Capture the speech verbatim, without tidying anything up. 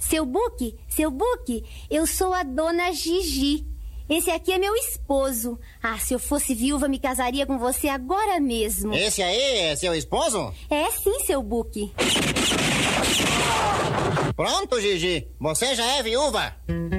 Seu Buque, seu Buque, eu sou a dona Gigi. Esse aqui é meu esposo. Ah, se eu fosse viúva, me casaria com você agora mesmo. Esse aí é seu esposo? É sim, seu Buque. Pronto, Gigi. Você já é viúva.